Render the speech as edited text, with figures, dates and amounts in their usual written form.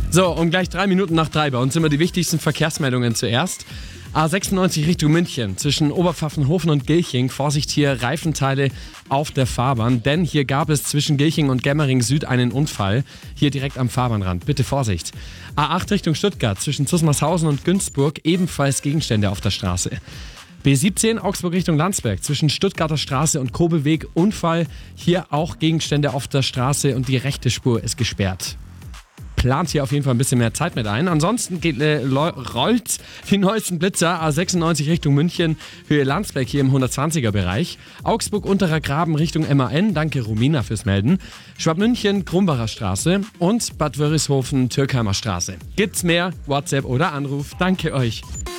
So, und gleich 3 Minuten nach 3. Bei uns sind immer die wichtigsten Verkehrsmeldungen zuerst. A96 Richtung München, zwischen Oberpfaffenhofen und Gilching. Vorsicht hier, Reifenteile auf der Fahrbahn, denn hier gab es zwischen Gilching und Gemmering Süd einen Unfall. Hier direkt am Fahrbahnrand, bitte Vorsicht. A8 Richtung Stuttgart, zwischen Zusmarshausen und Günzburg, ebenfalls Gegenstände auf der Straße. B17 Augsburg Richtung Landsberg, zwischen Stuttgarter Straße und Kobelweg, Unfall. Hier auch Gegenstände auf der Straße und die rechte Spur ist gesperrt. Plant hier auf jeden Fall ein bisschen mehr Zeit mit ein. Ansonsten rollt die neuesten Blitzer A96 Richtung München, Höhe Landsberg hier im 120er Bereich. Augsburg Unterer Graben Richtung MAN, danke Romina fürs Melden. Schwabmünchen Krumbacher Straße und Bad Wörishofen Türkheimer Straße. Gibt's mehr? WhatsApp oder Anruf. Danke euch.